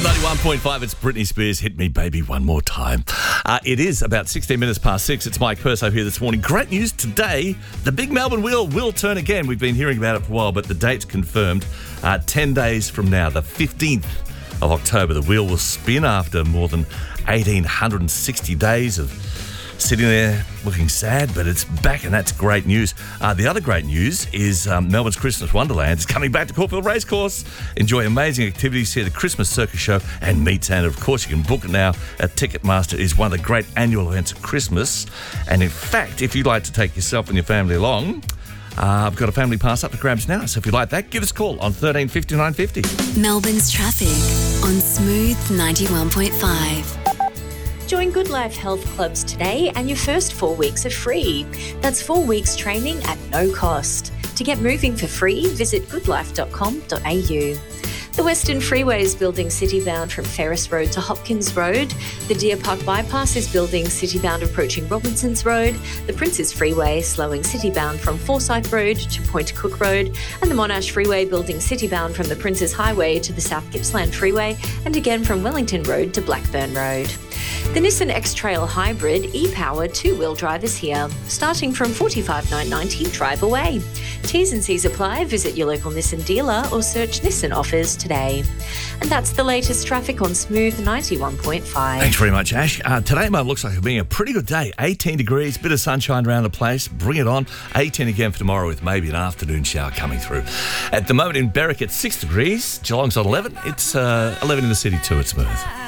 Smooth 91.5, it's Britney Spears, Hit Me Baby One More Time. It is about 16 minutes past 6. It's Mike Perso here this morning. Great news today. The big Melbourne wheel will turn again. We've been hearing about it for a while, but the date's confirmed. 10 days from now, the 15th of October, the wheel will spin after more than 1,860 days of sitting there looking sad, but it's back, and that's great news. The other great news is Melbourne's Christmas Wonderland is coming back to Caulfield Racecourse. Enjoy amazing activities, see the Christmas Circus Show and meet Santa. Of course, you can book it now at Ticketmaster. It is one of the great annual events of Christmas. And in fact, if you'd like to take yourself and your family along, I've got a family pass up for grabs now. So if you'd like that, give us a call on 1350 950. Melbourne's traffic on Smooth 91.5. Join Good Life Health Clubs today and your first 4 weeks are free. That's 4 weeks training at no cost. To get moving for free, visit goodlife.com.au. The Western Freeway is building city-bound from Ferris Road to Hopkins Road. The Deer Park Bypass is building city-bound approaching Robinsons Road. The Princes Freeway slowing city-bound from Forsyth Road to Point Cook Road. And the Monash Freeway building city-bound from the Princes Highway to the South Gippsland Freeway and again from Wellington Road to Blackburn Road. The Nissan X-Trail Hybrid e-powered two-wheel drive is here, starting from $45,990 drive away. T's and C's apply. Visit your local Nissan dealer or search Nissan offers today. And that's the latest traffic on Smooth 91.5. Thanks very much, Ash. Today, mate, looks like it'll be a pretty good day. 18 degrees, bit of sunshine around the place. Bring it on. 18 again for tomorrow with maybe an afternoon shower coming through. At the moment in Berwick, it's 6 degrees. Geelong's on 11. It's 11 in the city too. It's Smooth.